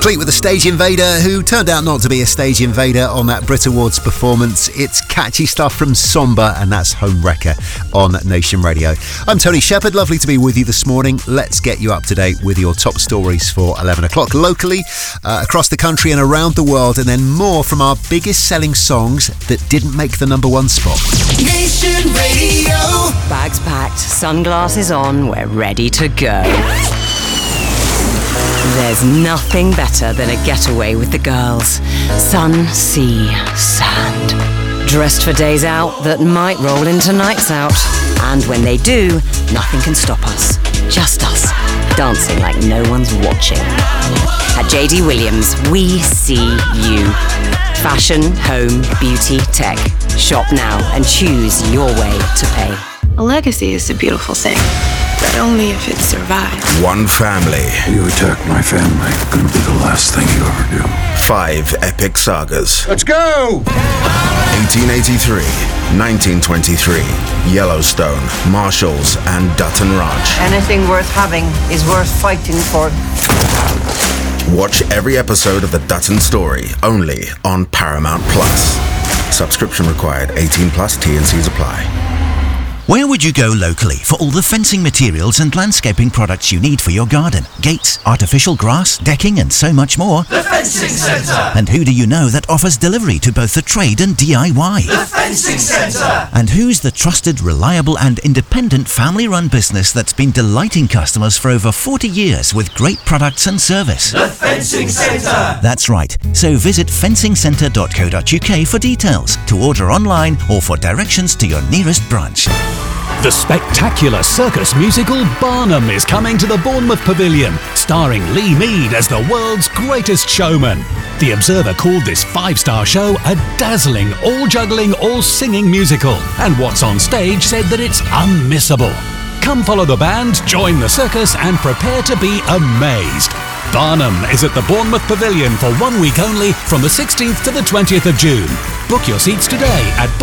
Complete with a stage invader who turned out not to be a stage invader on that Brit Awards performance. It's catchy stuff from Somber, and that's Home Wrecker on Nation Radio. I'm Tony Shepherd. Lovely to be with you this morning. Let's get you up to date with your top stories for 11 o'clock locally, across the country and around the world, and then more from our biggest selling songs that didn't make the number one spot. Nation Radio. Bags packed, sunglasses on, we're ready to go. There's nothing better than a getaway with the girls. Sun, sea, sand. Dressed for days out that might roll into nights out. And when they do, nothing can stop us. Just us, dancing like no one's watching. At JD Williams, we see you. Fashion, home, beauty, tech. Shop now and choose your way to pay. A legacy is a beautiful thing, but only if it survives. One family. You attack my family, gonna be the last thing you ever do. 5 epic sagas. Let's go! 1883, 1923, Yellowstone, Marshalls, and Dutton Ranch. Anything worth having is worth fighting for. Watch every episode of The Dutton Story, only on Paramount Plus. Subscription required, 18 plus, T&Cs apply. Where would you go locally for all the fencing materials and landscaping products you need for your garden? Gates, artificial grass, decking and so much more. The Fencing Centre. And who do you know that offers delivery to both the trade and DIY? The Fencing Centre. And who's the trusted, reliable and independent family-run business that's been delighting customers for over 40 years with great products and service? The Fencing Centre. That's right. So visit fencingcentre.co.uk for details, to order online or for directions to your nearest branch. The spectacular circus musical Barnum is coming to the Bournemouth Pavilion, starring Lee Mead as the world's greatest showman. The Observer called this 5-star show a dazzling, all-juggling, all-singing musical, and What's on Stage said that it's unmissable. Come follow the band, join the circus, and prepare to be amazed. Barnum is at the Bournemouth Pavilion for 1 week only, from the 16th to the 20th of June. Book your seats today at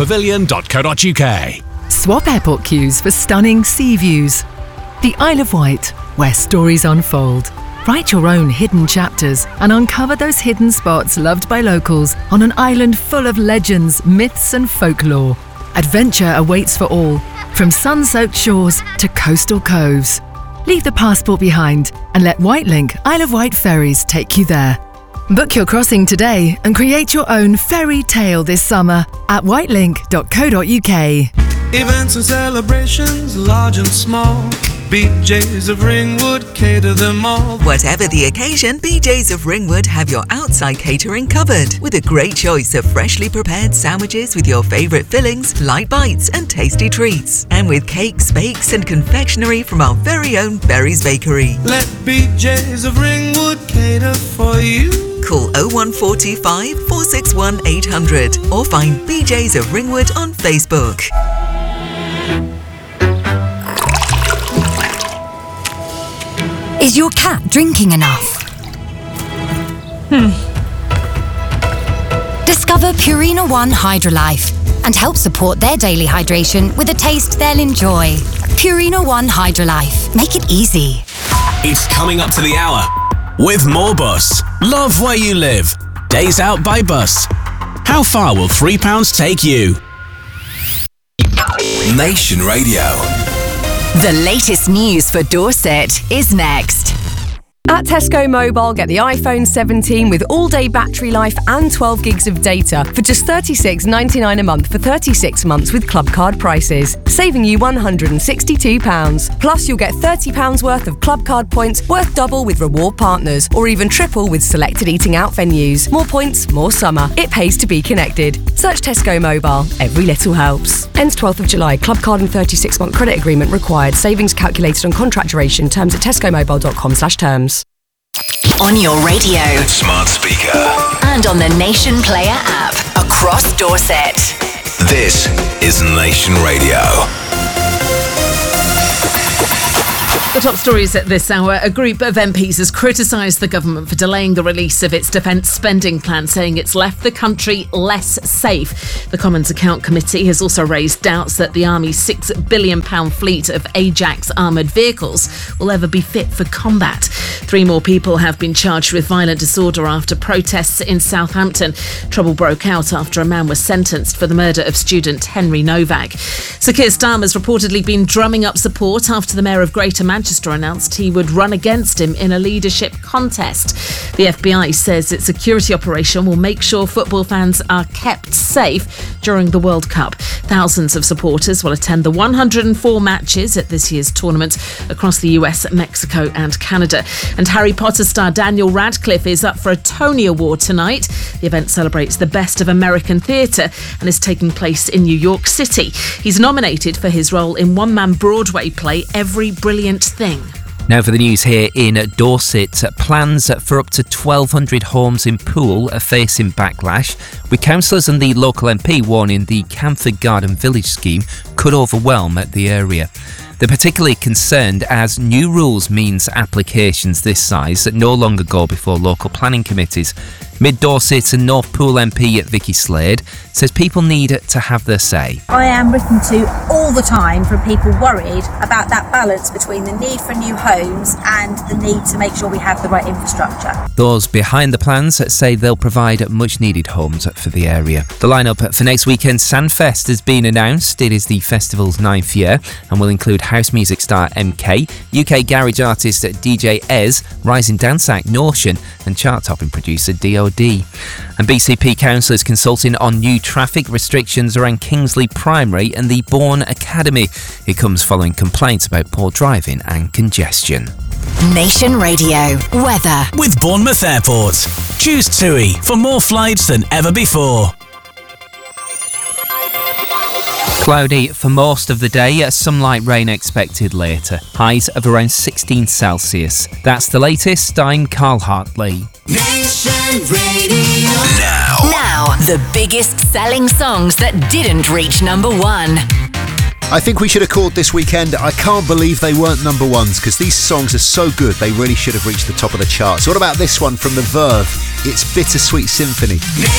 bournemouthpavilion.co.uk. Swap airport queues for stunning sea views. The Isle of Wight, where stories unfold. Write your own hidden chapters and uncover those hidden spots loved by locals on an island full of legends, myths and folklore. Adventure awaits for all, from sun-soaked shores to coastal coves. Leave the passport behind and let Whitelink Isle of Wight ferries take you there. Book your crossing today and create your own fairy tale this summer at whitelink.co.uk. Events and celebrations, large and small. BJ's of Ringwood cater them all. Whatever the occasion, BJ's of Ringwood have your outside catering covered, with a great choice of freshly prepared sandwiches with your favourite fillings, light bites and tasty treats. And with cakes, bakes and confectionery from our very own Berry's Bakery. Let BJ's of Ringwood cater for you. Call 01425 461 800 or find BJ's of Ringwood on Facebook. Is your cat drinking enough? Discover Purina One Hydrolife and help support their daily hydration with a taste they'll enjoy. Purina One Hydrolife. Make it easy. It's coming up to the hour with more Bus. Love where you live. Days out by Bus. How far will £3 take you? Nation Radio. The latest news for Dorset is next. At Tesco Mobile, get the iPhone 17 with all-day battery life and 12 gigs of data for just $36.99 a month for 36 months with club card prices, saving you £162. Plus, you'll get £30 worth of club card points worth double with reward partners, or even triple with selected eating out venues. More points, more summer. It pays to be connected. Search Tesco Mobile. Every little helps. Ends 12th of July. Club card and 36-month credit agreement required. Savings calculated on contract duration. Terms at tescomobile.com/terms. On your radio, Smart speaker. and on the Nation Player app across Dorset. This is Nation Radio. The top stories at this hour. A group of MPs has criticised the government for delaying the release of its defence spending plan, saying it's left the country less safe. The Commons Account Committee has also raised doubts that the Army's £6 billion fleet of Ajax armoured vehicles will ever be fit for combat. 3 more people have been charged with violent disorder after protests in Southampton. Trouble broke out after a man was sentenced for the murder of student Henry Novak. Sir Keir Starmer's reportedly been drumming up support after the Mayor of Greater Manchester announced he would run against him in a leadership contest. The FBI says its security operation will make sure football fans are kept safe during the World Cup. Thousands of supporters will attend the 104 matches at this year's tournament across the US, Mexico and Canada. And Harry Potter star Daniel Radcliffe is up for a Tony Award tonight. The event celebrates the best of American theatre and is taking place in New York City. He's nominated for his role in one-man Broadway play Every Brilliant Thing. Now for the news here in Dorset. Plans for up to 1,200 homes in Poole are facing backlash, with councillors and the local MP warning the Camford Garden Village scheme could overwhelm the area. They're particularly concerned as new rules means applications this size that no longer go before local planning committees. Mid-Dorset and North Poole MP Vicky Slade says people need to have their say. I am written to all the time from people worried about that balance between the need for new homes and the need to make sure we have the right infrastructure. Those behind the plans say they'll provide much needed homes for the area. The lineup for next weekend's Sandfest has been announced. It is the festival's 9th year and will include house music star MK, UK garage artist DJ Ez, rising dance act Notion and chart-topping producer DOD. And BCP councillors consulting on new traffic restrictions around Kingsley Primary and the Bourne Academy. It comes following complaints about poor driving and congestion. Nation Radio weather with Bournemouth Airport. Choose TUI for more flights than ever before. Cloudy for most of the day, some light rain expected later. Highs of around 16 Celsius. That's the latest. I'm Carl Hartley. Nation Radio. Now, the biggest selling songs that didn't reach number 1. I think we should have called this weekend I Can't Believe They Weren't Number Ones, because these songs are so good they really should have reached the top of the charts. What about this one from The Verve? It's Bittersweet Symphony.